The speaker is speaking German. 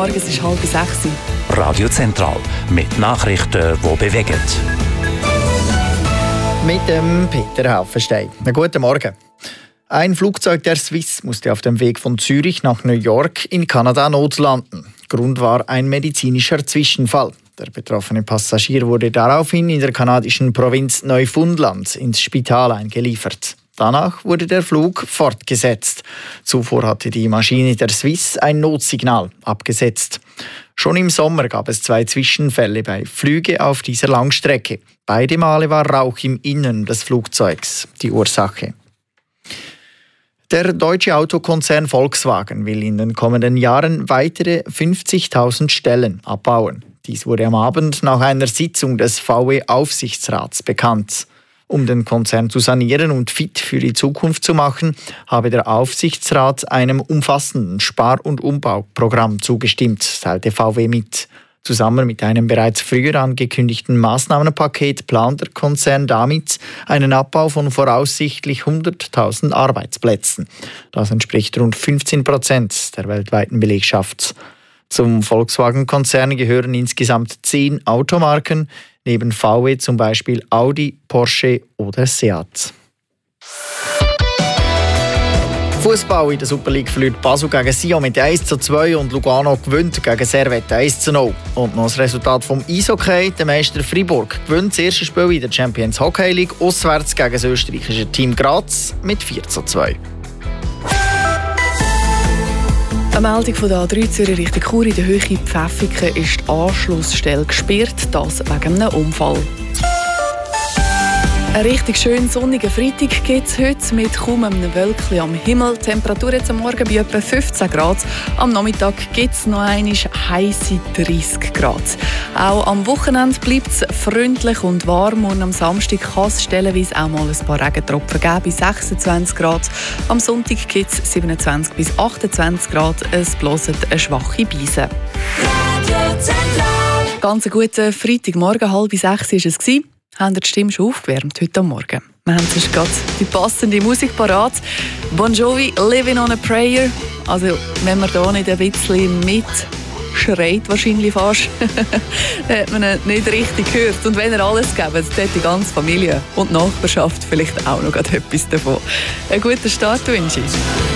Morgen, es ist 5:30. Radio Zentral mit Nachrichten, die bewegen. Mit dem Peter Haufenstein. Guten Morgen. Ein Flugzeug der Swiss musste auf dem Weg von Zürich nach New York in Kanada notlanden. Grund war ein medizinischer Zwischenfall. Der betroffene Passagier wurde daraufhin in der kanadischen Provinz Neufundland ins Spital eingeliefert. Danach wurde der Flug fortgesetzt. Zuvor hatte die Maschine der Swiss ein Notsignal abgesetzt. Schon im Sommer gab es 2 Zwischenfälle bei Flügen auf dieser Langstrecke. Beide Male war Rauch im Innern des Flugzeugs die Ursache. Der deutsche Autokonzern Volkswagen will in den kommenden Jahren weitere 50.000 Stellen abbauen. Dies wurde am Abend nach einer Sitzung des VW-Aufsichtsrats bekannt. Um den Konzern zu sanieren und fit für die Zukunft zu machen, habe der Aufsichtsrat einem umfassenden Spar- und Umbauprogramm zugestimmt, teilte VW mit. Zusammen mit einem bereits früher angekündigten Maßnahmenpaket plant der Konzern damit einen Abbau von voraussichtlich 100.000 Arbeitsplätzen. Das entspricht rund 15% der weltweiten Belegschaft. Zum Volkswagen-Konzern gehören insgesamt 10 Automarken, neben VW zum Beispiel Audi, Porsche oder Seat. Fußball in der Super League verliert Basel gegen Sion mit 1:2 und Lugano gewinnt gegen Servette 1:0. Und noch das Resultat vom Eishockey. Der Meister Fribourg gewinnt das erste Spiel in der Champions Hockey League auswärts gegen das österreichische Team Graz mit 4:2. Eine Meldung von der A3 Zürich Richtung Chur in der Höhe Pfäffiken ist die Anschlussstelle gesperrt, das wegen einem Unfall. Einen richtig schönen sonnigen Freitag gibt es heute mit kaum einem Wölkchen am Himmel. Die Temperatur jetzt am Morgen bei etwa 15 Grad. Am Nachmittag gibt es noch einmal heisse 30 Grad. Auch am Wochenende bleibt es freundlich und warm und am Samstag kann es stellenweise auch mal ein paar Regentropfen geben, bei 26 Grad. Am Sonntag gibt es 27 bis 28 Grad. Es bläst eine schwache Brise. Ganz einen guten Freitagmorgen, 5:30 war es. Haben die Stimme schon aufgewärmt heute Morgen. Wir haben sonst gerade die passende Musik parat. Bon Jovi, Living on a Prayer. Also, wenn man da nicht ein bisschen mitschreit, wahrscheinlich fast, dann hat man ihn nicht richtig gehört. Und wenn er alles gäbe, dann hätte die ganze Familie und die Nachbarschaft vielleicht auch noch etwas davon. Einen guten Start wünsche ich.